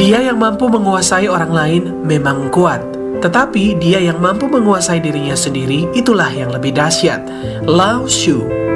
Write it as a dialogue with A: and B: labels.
A: Dia yang mampu menguasai orang lain memang kuat, tetapi dia yang mampu menguasai dirinya sendiri itulah yang lebih dahsyat. Lao Tzu.